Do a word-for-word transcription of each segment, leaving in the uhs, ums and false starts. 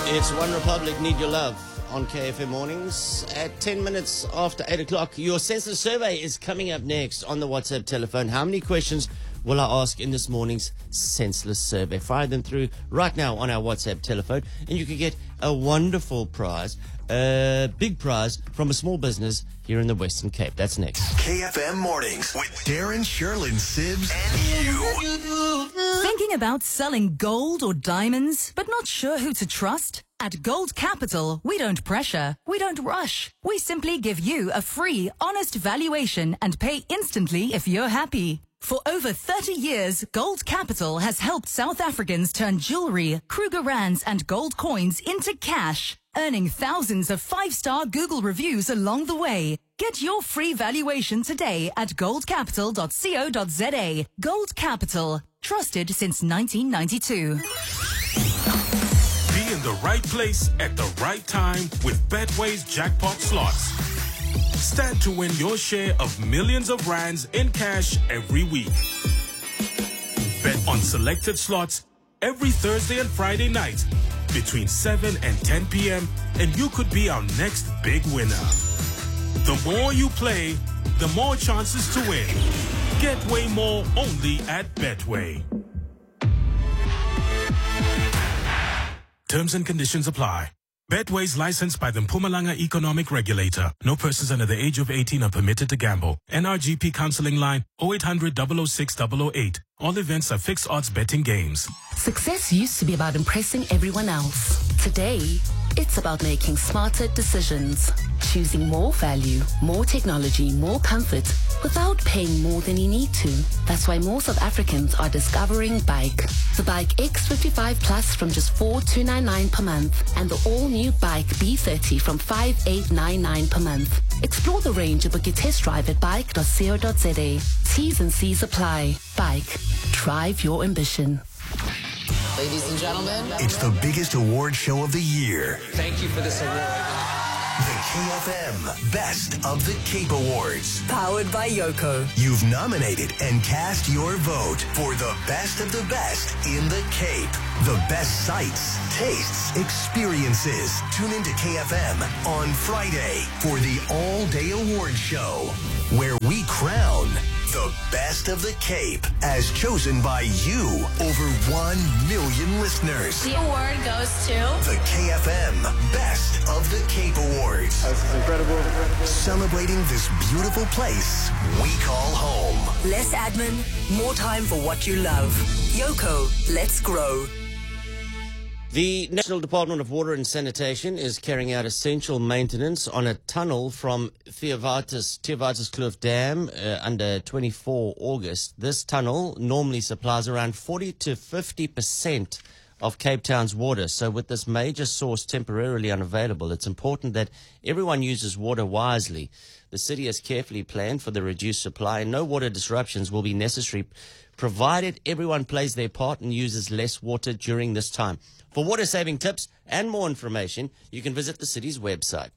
It's One Republic, Need Your Love on K F M Mornings. At ten minutes after eight o'clock, your senseless survey is coming up next on the WhatsApp telephone. How many questions will I ask in this morning's senseless survey? Fire them through right now on our WhatsApp telephone, and you could get a wonderful prize, a big prize from a small business here in the Western Cape. That's next. K F M Mornings with Darren, Sherlyn, Sibs, and you. Thinking about selling gold or diamonds, but not sure who to trust? At Gold Capital, we don't pressure, we don't rush. We simply give you a free, honest valuation and pay instantly if you're happy. For over thirty years, Gold Capital has helped South Africans turn jewelry, Kruger Rands and gold coins into cash, earning thousands of five-star Google reviews along the way. Get your free valuation today at gold capital dot co dot za. Gold Capital, trusted since nineteen ninety-two. Be in the right place at the right time with Betway's jackpot slots. Stand to win your share of millions of rands in cash every week. Bet on selected slots every Thursday and Friday night between seven and ten p.m. and you could be our next big winner. The more you play, the more chances to win. Get way more only at Betway. Terms and conditions apply. Betway is licensed by the Mpumalanga Economic Regulator. No persons under the age of eighteen are permitted to gamble. N R G P counseling line oh eight hundred, double oh six, double oh eight. All events are fixed odds betting games. Success used to be about impressing everyone else. Today, it's about making smarter decisions. Choosing more value, more technology, more comfort without paying more than you need to. That's why more South Africans are discovering Bike. The Bike X fifty-five Plus from just four thousand two hundred ninety-nine per month and the all-new Bike B thirty from five thousand eight hundred ninety-nine per month. Explore the range and book your test drive at bike dot co dot za. T's and C's apply. Bike. Drive your ambition. Ladies and gentlemen, It's the biggest award show of the year. thank you for this award. The K F M Best of the Cape Awards. Powered by Yoko. You've nominated and cast your vote for the best of the best in the Cape. The best sights, tastes, experiences. Tune into K F M on Friday for the all-day award show, where we crown the best of the Cape as chosen by you. Over one million listeners. The award goes to The K F M Best of the Cape Awards. That's incredible. Celebrating this beautiful place we call home. Less admin, more time for what you love. Yoko, let's grow. The National Department of Water and Sanitation is carrying out essential maintenance on a tunnel from Theovatus, Theovatus Kloof Dam uh, under twenty-four August. This tunnel normally supplies around forty to fifty percent of Cape Town's water. So with this major source temporarily unavailable, it's important that everyone uses water wisely. The city has carefully planned for the reduced supply, and no water disruptions will be necessary, provided everyone plays their part and uses less water during this time. For water-saving tips and more information, you can visit the city's website.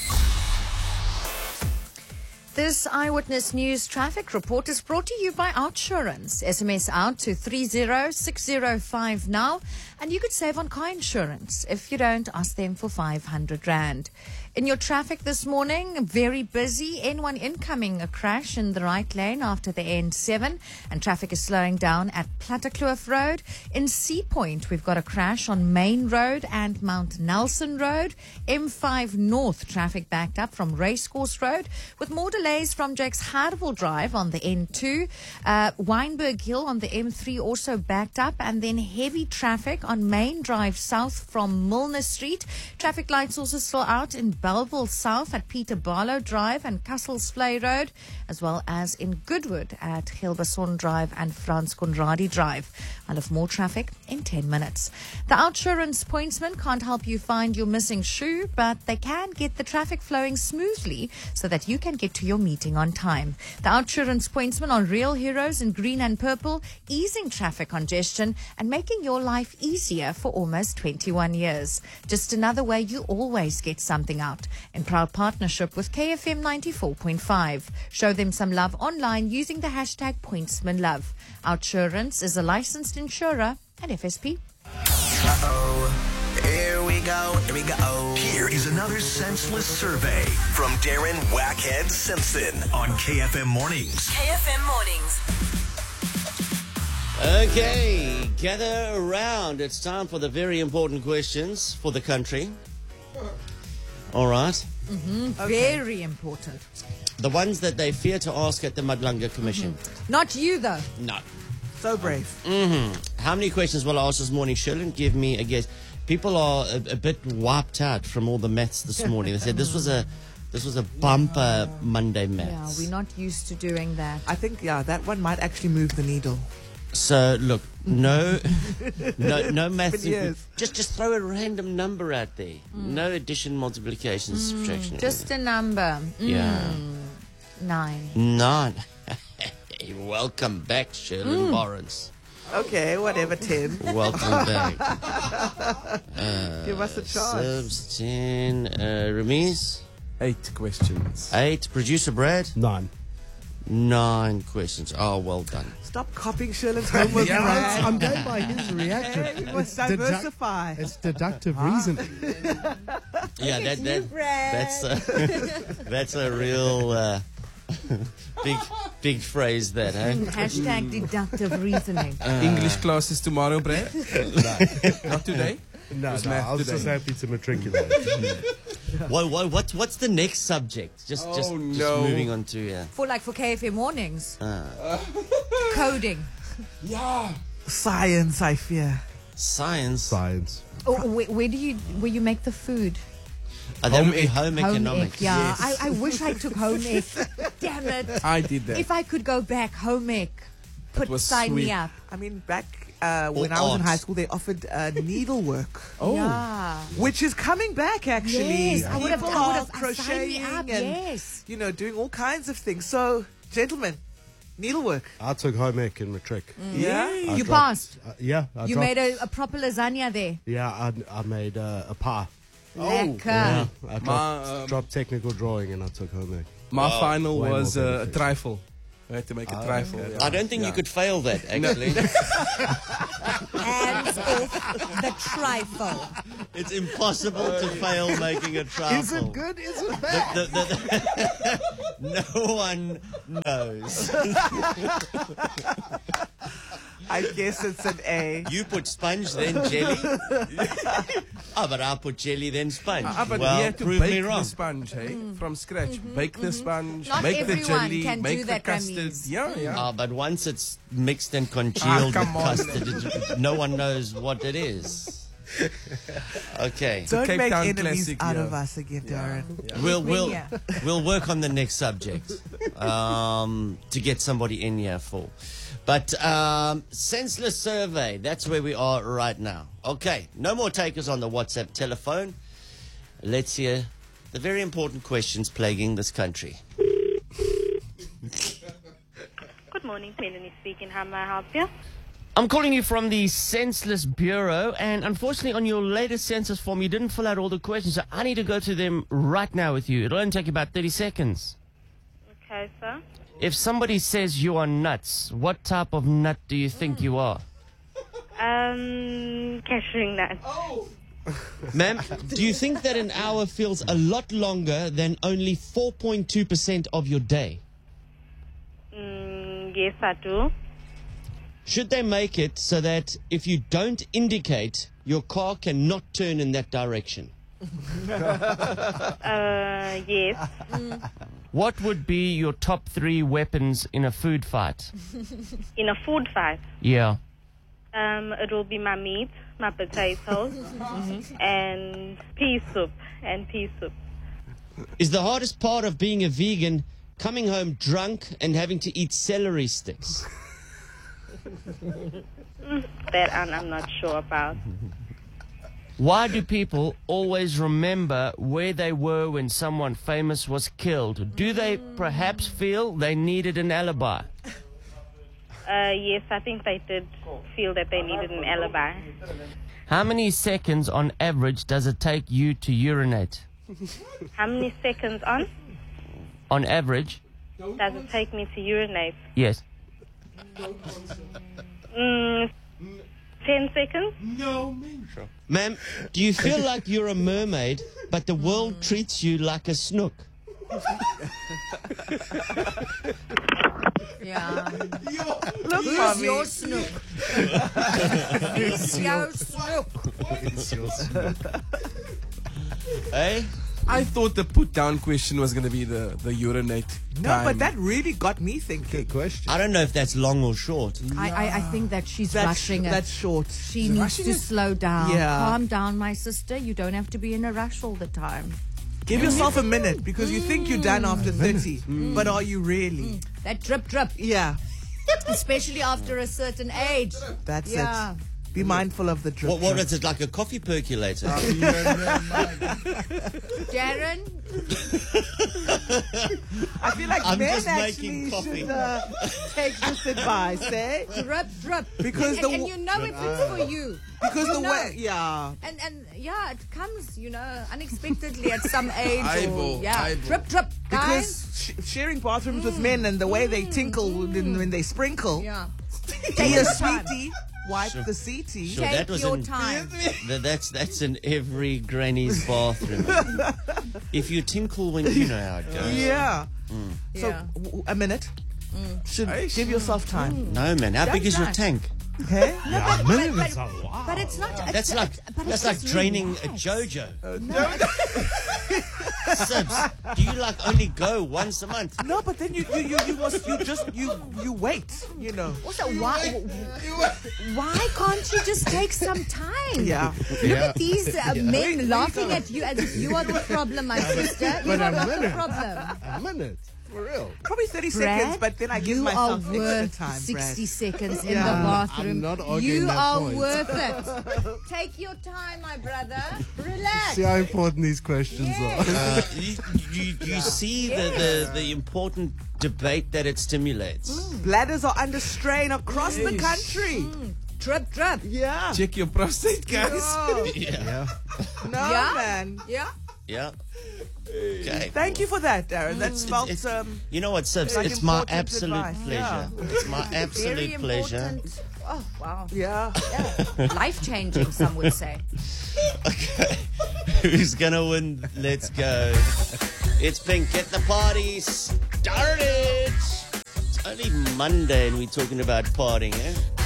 This Eyewitness News traffic report is brought to you by Outsurance. S M S out to three zero six zero five now, and you could save on car insurance. If you don't, ask them for five hundred rand. In your traffic this morning, very busy. N one incoming, a crash in the right lane after the N seven, and traffic is slowing down at Plattekloof Road. In Sea Point, we've got a crash on Main Road and Mount Nelson Road. M five North, traffic backed up from Racecourse Road, with more delays from Jake's Hardwell Drive on the N two. Uh, Weinberg Hill on the M three also backed up, and then heavy traffic on Main Drive South from Milner Street. Traffic lights also still out in Belleville South at Peter Barlow Drive and Castles-Flay Road, as well as in Goodwood at Hilversson Drive and Frans Conradi Drive. I'll have more traffic in ten minutes. The Outsurance pointsmen can't help you find your missing shoe, but they can get the traffic flowing smoothly so that you can get to your meeting on time. The Outsurance pointsmen are real heroes in green and purple, easing traffic congestion and making your life easier for almost twenty-one years. Just another way you always get something out. In proud partnership with K F M ninety-four point five. Show them some love online using the hashtag PointsmanLove. Outsurance is a licensed insurer and F S P. Uh-oh, here we go, here we go. Here is another senseless survey from Darren Wackhead Simpson on K F M Mornings. K F M Mornings. Okay, gather around. It's time for the very important questions for the country. All right. Mm-hmm. Okay. Very important. The ones that they fear to ask at the Madlanga Commission. Mm-hmm. Not you, though. No. So brave. Mm-hmm. How many questions will I ask this morning, Shirley? Give me a guess. People are a, a bit wiped out from all the maths this morning. They said this was a this was a bumper Monday Yeah, maths. we're not used to doing that. I think, yeah, that one might actually move the needle. So look, no, no, no maths. Yes. Just, just throw a random number out there. No addition, multiplication, subtraction. Just a number. Mm. Yeah. Nine. Nine. Welcome back, Shirley Mm. Lawrence. Okay, whatever, ten. Welcome back. Uh, Give us a chance. Subs, ten. Uh, Ramiz? Eight questions. Eight. Producer Brad? Nine. Nine questions. Oh, well done. Stop copying Sherlin's homework, Yeah, Brad. I'm going by his reaction. Hey, we must It's deduct- diversify. It's deductive reasoning. Yeah, that, you, that Brad. that's a, that's a real uh, big big phrase. That, eh? Hashtag deductive reasoning. English classes tomorrow, Brad? Not today? No, Was no, math I was today. just happy to matriculate. What, what what what's the next subject? Just just, Oh, just no. moving on to yeah. For like for K F M mornings. Uh, Coding. Yeah. Science, I fear. Science. Science. Oh, where, where do you where you make the food? Uh, that Home would be ec. home Home economics. ec. Yeah, Yes. I, I wish I took home ec. Damn it! I did that. If I could go back, home ec. Put was sign sweet. me up. I mean, back uh, when Or I was in art. high school, they offered uh, needlework, Oh. Yeah. which is coming back, actually. Yes, I would have. People I would are have signed me crocheting up. and, Yes. you know, doing all kinds of things. So, gentlemen, needlework. I took home ec in matric. Yeah? I You dropped- passed. Uh, yeah. I You dropped- made a, a proper lasagna there. Yeah, I, I made uh, a pie. Lekker. Yeah, I dropped, My, um, dropped technical drawing and I took home ec. My final Way more was uh, a beneficial. trifle. I had to make a trifle. Yeah. I don't think you Yeah. could fail that actually. Hands off the trifle. It's impossible to fail making a trifle. Is it good? Is it bad? The- the- no one knows. I guess it's an A. You put sponge, then jelly. Oh, but I put jelly, then sponge. Ah, but well, we had to prove me bake wrong. the sponge, hey, from scratch. Bake the sponge, Not make the everyone jelly, can make do the that, custard. Ramiz. Yeah, yeah. Ah, but once it's mixed and congealed Ah, with come on. custard, it- no one knows what it is. Okay, Don't Cape make Town enemies classic, out yeah. of us again, Darren. we'll me we'll here. we'll work on the next subject um, to get somebody in here for. But um, senseless survey. That's where we are right now. Okay, no more takers on the WhatsApp telephone. Let's hear the very important questions plaguing this country. Good morning, Melanie speaking. How may I help you? I'm calling you from the Senseless Bureau, and unfortunately on your latest census form you didn't fill out all the questions, so I need to go through them right now with you. It'll only take about thirty seconds. Okay, sir. If somebody says you are nuts, what type of nut do you think you are? Um, cashew nut. Ma'am, do you think that an hour feels a lot longer than only four point two percent of your day? Mm, yes, I do. Should they make it so that if you don't indicate, your car cannot turn in that direction? Uh, yes. What would be your top three weapons in a food fight? In a food fight, Yeah. um, it will be my meat, my potatoes, and pea soup, and pea soup. Is the hardest part of being a vegan coming home drunk and having to eat celery sticks? That I'm, I'm not sure about. Why do people always remember where they were when someone famous was killed? Do they perhaps feel they needed an alibi? Uh, yes, I think they did feel that they needed an alibi. How many seconds on average does it take you to urinate? How many seconds on On average? does it take me to urinate? Yes. Mm, Ten seconds. No, man. Sure. Ma'am, do you feel like you're a mermaid, but the world treats you like a snook? Yeah. Look, Who's mommy. your snook? Who's your snook? Hey? I thought the put down question was going to be the, the urinate. No, time. but that really got me thinking. Good question. I don't know if that's long or short. I, I, I think that she's That's, rushing it. that's short. She needs to slow down. Yeah. Calm down, my sister. You don't have to be in a rush all the time. Give yourself a minute because you think you're done after thirty. But are you really? That drip, drip. Yeah, Especially after a certain age. that's Yeah. it. Be mindful of the drip. What, what drip. is it, like a coffee percolator? Darren, I feel like I'm men just actually making coffee. should uh, take this advice, eh? drip, drip. Because and, the and w- you know if it's for you. Because You the know. way, yeah. And and yeah, it comes, you know, unexpectedly at some age. Eyeball, Or, yeah, eyeball. drip, drip, guys. Because sh- sharing bathrooms with men and the way they tinkle when, when they sprinkle. Yeah. Dear your time. sweetie, wipe the seatie. Sure, Take that was your in, time. That, that's that's in every granny's bathroom. If you tinkle when you know how it goes. Yeah. So Yeah. w- a minute. Should give yourself time. No, man. How big is your rush. tank? Okay. Yeah, a minute is a lot. But it's not. It's, That's like but that's it's like just draining a relax. JoJo. Sibs, do you like only go once a month? No, but then you you you, you must you just you you wait. You know. Also, why, why can't you just take some time? Yeah. Look at these uh, men laughing at you as if you are the problem, my sister. You But are a not the minute. problem. A minute. For real. Probably thirty Brad, seconds, but then I give you myself are extra worth time, sixty Brad. seconds in Yeah. the bathroom. I'm not arguing you that are point. worth it. Take your time, my brother. Relax. See how important these questions Yes. are. Uh, you, you, you see the, the, the important debate that it stimulates. Bladders are under strain across the country. Drip, drip. Yeah. Check your prostate, guys. No, Yeah. no Yeah? man. Yeah. Yeah. Okay. Thank you for that, Darren. That spelt It's- um, You know what, Sibs? like It's my important absolute advice. pleasure. It's my Very absolute pleasure. important. Oh, wow. yeah. Life changing, some would say. Okay. Who's gonna win? Let's go. It's Pink. Get the party started. It's only Monday and we're talking about partying, eh?